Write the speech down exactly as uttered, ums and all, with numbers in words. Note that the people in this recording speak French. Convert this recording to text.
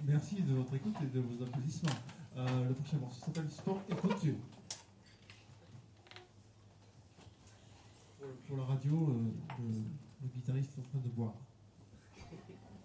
Merci de votre écoute et de vos applaudissements. Euh, le prochain morceau s'appelle Sport et Couture. Pour, pour la radio, euh, le, le guitariste est en train de boire.